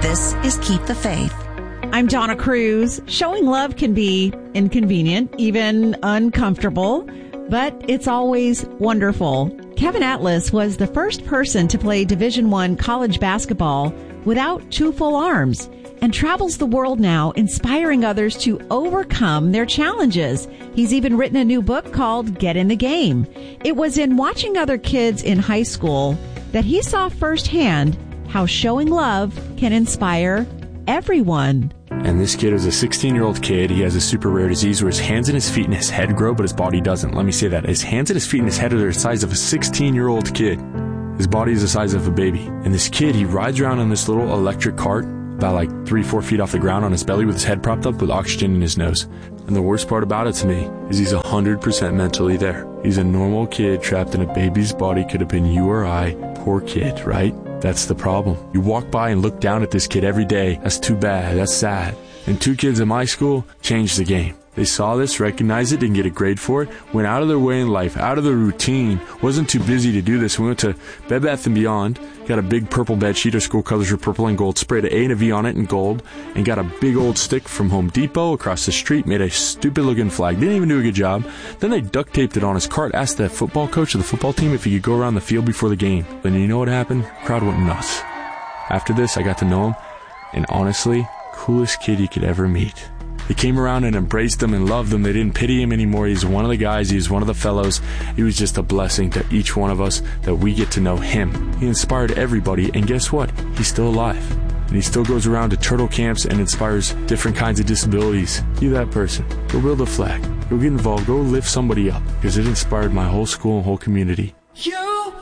This is Keep the Faith. I'm Donna Cruz. Showing love can be inconvenient, even uncomfortable, but it's always wonderful. Kevin Atlas was the first person to play Division I college basketball without two full arms and travels the world now, inspiring others to overcome their challenges. He's even written a new book called Get in the Game. It was in watching other kids in high school that he saw firsthand how showing love can inspire everyone. And this kid is a 16-year-old kid. He has a super rare disease where his hands and his feet and his head grow, but his body doesn't. Let me say that. His hands and his feet and his head are the size of a 16-year-old kid. His body is the size of a baby. And this kid, he rides around on this little electric cart about like 3-4 feet off the ground on his belly with his head propped up with oxygen in his nose. And the worst part about it to me is he's 100% mentally there. He's a normal kid trapped in a baby's body. Could have been you or I. Poor kid, right? That's the problem. You walk by and look down at this kid every day. That's too bad. That's sad. And two kids in my school changed the game. They saw this, recognized it, didn't get a grade for it, went out of their way in life, out of their routine, wasn't too busy to do this. We went to Bed Bath & Beyond, got a big purple bed sheet. Our school colors were purple and gold, sprayed an A and a V on it in gold, and got a big old stick from Home Depot across the street, made a stupid-looking flag. Didn't even do a good job. Then they duct taped it on his cart, asked the football coach of the football team if he could go around the field before the game. And you know what happened? The crowd went nuts. After this, I got to know him, and honestly, coolest kid you could ever meet. They came around and embraced him and loved him. They didn't pity him anymore. He's one of the guys. He was one of the fellows. He was just a blessing to each one of us that we get to know him. He inspired everybody, and guess what? He's still alive. And he still goes around to turtle camps and inspires different kinds of disabilities. You that person. Go build a flag. Go get involved. Go lift somebody up, because it inspired my whole school and whole community. You